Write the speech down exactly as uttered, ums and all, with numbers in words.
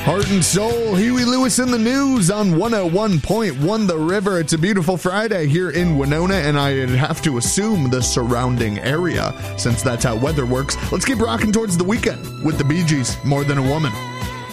Heart and Soul, Huey Lewis in the news on one oh one point one The River. It's a beautiful Friday here in Winona, and I'd have to assume the surrounding area, since that's how weather works. Let's keep rocking towards the weekend with the Bee Gees, More Than a Woman.